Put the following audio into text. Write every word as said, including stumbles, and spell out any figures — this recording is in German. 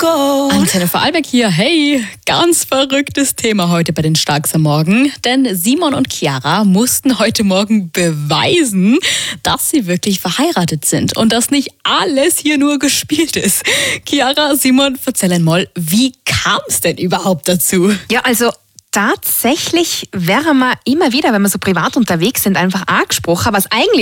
Antenne Vorarlberg hier. Hey, ganz verrücktes Thema heute bei den Starks am Morgen. Denn Simon und Chiara mussten heute Morgen beweisen, dass sie wirklich verheiratet sind und dass nicht alles hier nur gespielt ist. Chiara, Simon, erzähl einmal, wie kam es denn überhaupt dazu? Ja, also tatsächlich wären wir immer wieder, wenn wir so privat unterwegs sind, einfach angesprochen, was eigentlich